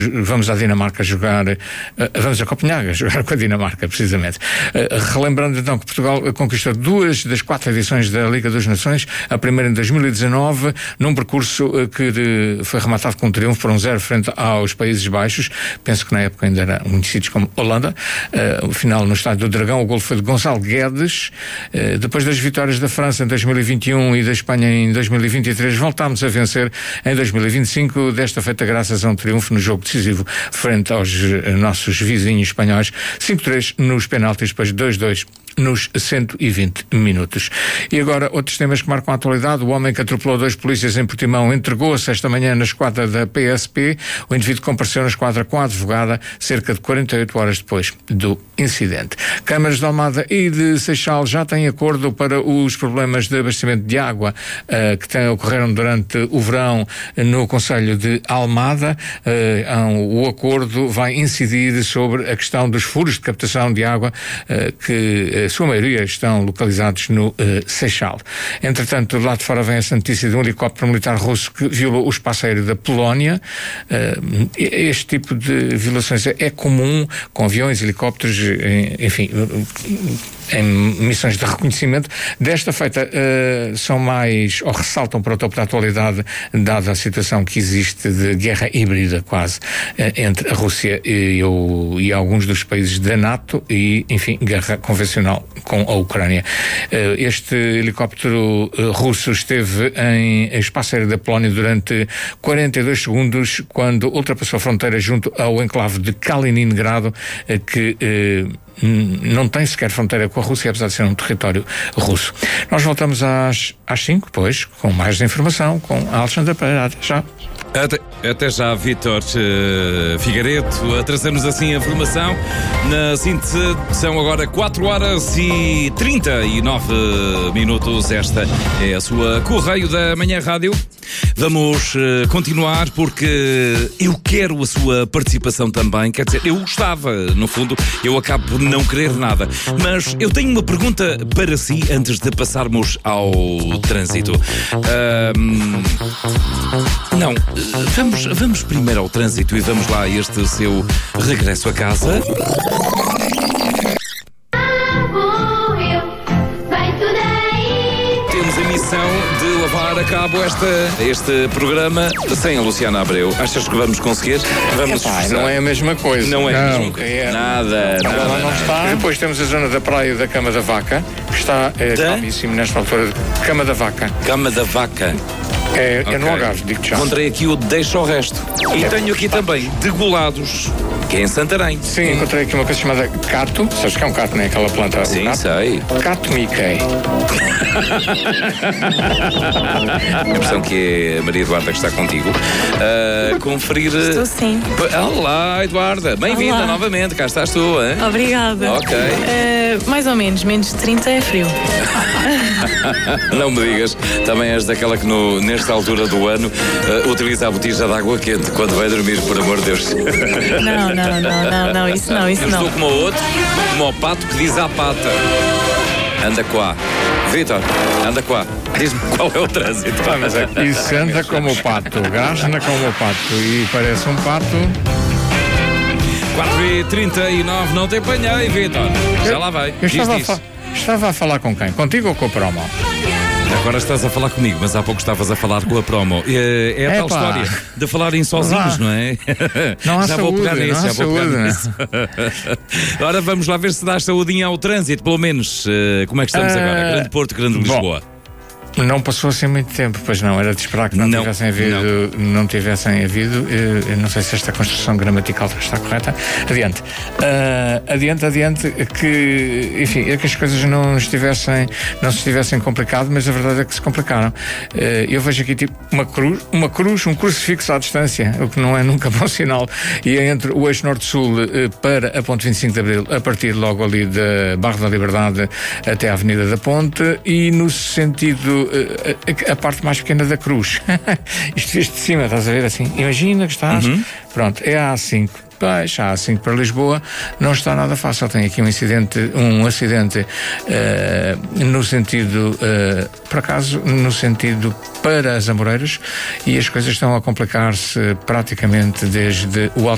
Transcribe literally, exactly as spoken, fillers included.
Vamos à Dinamarca jogar, vamos a Copenhaga jogar com a Dinamarca, precisamente. Relembrando então que Portugal conquistou duas das quatro edições da Liga das Nações, a primeira em dois mil e dezanove, num percurso que foi rematado com um triunfo por um zero frente aos Países Baixos. Penso que na época ainda eram conhecidos como Holanda. O final no Estádio do Dragão, o golo foi de Gonçalo Guedes. Depois das vitórias da França em dois mil e vinte e um e da Espanha em dois mil e vinte e três, voltámos a vencer em dois mil e vinte e cinco, desta feita graças a um triunfo no jogo decisivo frente aos nossos vizinhos espanhóis, cinco três nos penaltis, depois dois dois nos cento e vinte minutos. E agora, outros temas que marcam a atualidade. O homem que atropelou dois polícias em Portimão entregou-se esta manhã na esquadra da P S P. O indivíduo compareceu na esquadra com a advogada cerca de quarenta e oito horas depois do incidente. Câmaras de Almada e de Seixal já têm acordo para os problemas de abastecimento de água uh, que têm, ocorreram durante o verão no concelho de Almada. Uh, um, o acordo vai incidir sobre a questão dos furos de captação de água uh, que a sua maioria estão localizados no uh, Seixal. Entretanto, do lado de fora vem essa notícia de um helicóptero militar russo que violou o espaço aéreo da Polónia. Uh, este tipo de violações é, é comum com aviões, helicópteros, enfim, em missões de reconhecimento. Desta feita, uh, são mais, ou ressaltam para o topo da atualidade, dada a situação que existe de guerra híbrida quase uh, entre a Rússia e, o, e alguns dos países da NATO e, enfim, guerra convencional com a Ucrânia. Uh, este helicóptero uh, russo esteve em espaço aéreo da Polónia durante quarenta e dois segundos quando ultrapassou a fronteira junto ao enclave de Kaliningrado, uh, que uh, não tem sequer fronteira com a Rússia, apesar de ser um território russo. Nós voltamos às, às cinco, pois, com mais informação, com a Alexandra Pereira. Até já. Até, até já, Vítor uh, Figueiredo, a trazer-nos assim a informação. Na síntese, são agora quatro horas e trinta e nove minutos. Esta é a sua Correio da Manhã Rádio. Vamos uh, continuar porque eu quero a sua participação também. Quer dizer, eu gostava, no fundo, eu acabo por não querer nada. Mas eu tenho uma pergunta para si antes de passarmos ao trânsito. Uh, não, vamos, vamos primeiro ao trânsito e vamos lá a este seu regresso a casa. Temos a missão de levar a cabo esta, este programa sem a Luciana Abreu. Achas que vamos conseguir? Vamos Epá, não é a mesma coisa. Não é não, a mesma coisa. É... Nada, não, nada. Ela não está. E depois temos a zona da praia da Cama da Vaca, que está é, da? calmíssimo nesta altura. Cama da Vaca. Cama da Vaca. É, okay. é no Algarve, digo-te já. Encontrei aqui o Deixa o Resto. E é, tenho aqui também Degolados, que é em Santarém. Sim, Sim, encontrei aqui uma coisa chamada cato. Sabes que é um cato, não é? Aquela planta. Sim, cato. sei. Cato Mickey. A impressão que é a Maria Eduarda que está contigo. Uh, conferir. Estou sim. Olá, Eduarda. Bem-vinda Olá. novamente. Cá estás tu, hein? Obrigada. Ok. Uh, mais ou menos, menos de trinta é frio. Não me digas. Também és daquela que no, nesta altura do ano uh, utiliza a botija de água quente quando vai dormir, por amor de Deus. Não, não, não, não, não, isso não, isso Eu não. estou como o outro, como o pato que diz à pata. Anda quá. Vítor, anda quá. Diz-me qual é o trânsito. Ah, mas é, isso anda como o pato, grasna como o pato e parece um pato. quatro e trinta e nove, não te apanhei, Vítor. Já lá vai. Eu Diz, estava, diz. a fa- estava a falar com quem? Contigo ou com a promo? Agora estás a falar comigo, mas há pouco estavas a falar com a promo. É, é a tal Epá. história de falarem sozinhos, não é? Não há já saúde, vou pegar nisso, não há já vou pegar saúde. nisso. Agora vamos lá ver se dás saúdinha ao trânsito, pelo menos. Uh, como é que estamos Uh, agora? Grande Porto, Grande bom. Lisboa. Não passou assim muito tempo, pois não, era de esperar que não, Não, tivessem havido, não. não tivessem havido, eu, eu não sei se esta construção gramatical está correta. Adiante. Uh, adiante, adiante, que, enfim, é que as coisas não estivessem, não se estivessem complicado, mas a verdade é que se complicaram. Uh, eu vejo aqui tipo uma cruz, uma cruz, um crucifixo à distância, o que não é nunca bom sinal, e é entre o eixo norte-sul uh, para a ponte vinte e cinco de Abril, a partir logo ali da Barra da Liberdade até a Avenida da Ponte, e no sentido A, a parte mais pequena da cruz. Isto viste de cima, estás a ver assim? Imagina que estás. Uhum. Pronto, é a A cinco. Pois, a A cinco para Lisboa não está nada fácil. Tem aqui um incidente, um acidente uh, no sentido, uh, por acaso, no sentido para as Amoreiras, e as coisas estão a complicar-se praticamente desde o Alto